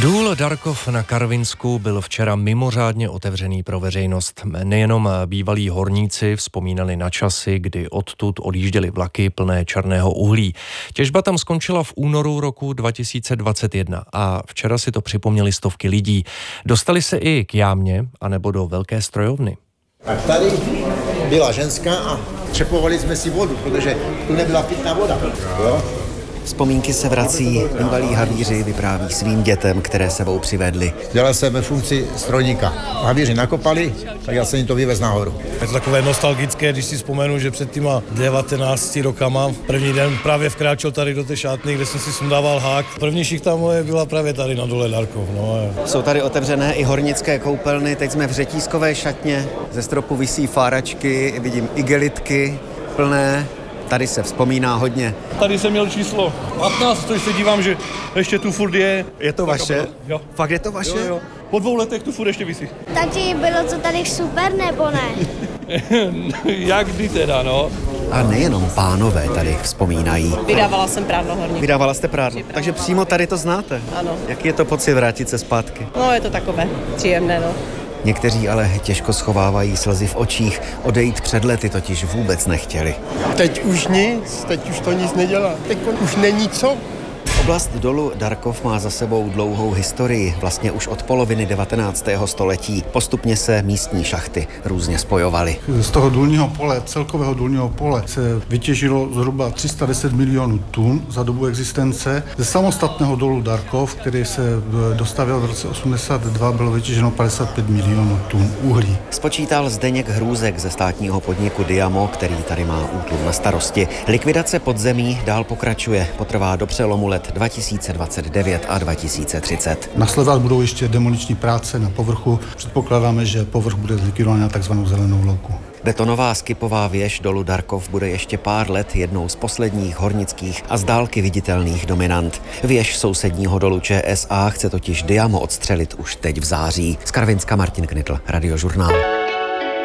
Důl Darkov na Karvinsku byl včera mimořádně otevřený pro veřejnost. Nejenom bývalí horníci vzpomínali na časy, kdy odtud odjížděly vlaky plné černého uhlí. Těžba tam skončila v únoru roku 2021 a včera si to připomněli stovky lidí. Dostali se i k jámě anebo do velké strojovny. Tak tady byla ženská a třepovali jsme si vodu, protože tu nebyla pitná voda. Jo? Vzpomínky se vrací, bývalí havíři vypráví svým dětem, které sebou přivedli. Dělal jsem ve funkci strojníka. Havíři nakopali, tak já jsem jim to vyvez nahoru. Je to takové nostalgické, když si vzpomenu, že před těma 19 rokama první den právě vkráčel tady do té šatny, kde jsem si sundával hák. První šichta moje byla právě tady na dole Darkov. Jsou tady otevřené i hornické koupelny, teď jsme v řetízkové šatně, ze stropu visí fáračky, vidím igelitky plné. Tady se vzpomíná hodně. Tady jsem měl číslo 15, což se dívám, že ještě tu furt je. Je to vaše? Jo. Fakt je to vaše? Jo. Po 2 letech tu furt ještě visí. Takže bylo to tady super, nebo ne? Jak kdy teda, no? A nejenom pánové tady vzpomínají. Vydávala jsem prádlo horní. Vydávala jste prádlo, takže přímo tady to znáte? Ano. Jaký je to pocit vrátit se zpátky? No, je to takové příjemné, no. Někteří ale těžko schovávají slzy v očích, odejít před lety totiž vůbec nechtěli. Teď už nic, teď už to nic nedělá, teď už není co. Oblast dolu Darkov má za sebou dlouhou historii, vlastně už od poloviny 19. století. Postupně se místní šachty různě spojovaly. Z toho důlního pole, celkového důlního pole, se vytěžilo zhruba 310 milionů tun za dobu existence. Ze samostatného dolu Darkov, který se dostavěl v roce 82, bylo vytěženo 55 milionů tun uhlí. Spočítal Zdeněk Hrůzek ze státního podniku Diamo, který tady má útlum na starosti. Likvidace podzemí dál pokračuje, potrvá do přelomu let 2029 a 2030. Následovat budou ještě demoliční práce na povrchu. Předpokládáme, že povrch bude zlikvidován na takzvanou zelenou louku. Betonová skipová věž dolu Darkov bude ještě pár let jednou z posledních hornických a z dálky viditelných dominant. Věž sousedního dolu ČSA chce totiž Diamo odstřelit už teď v září. Z Karvinska Martin Knitl, Radiožurnál.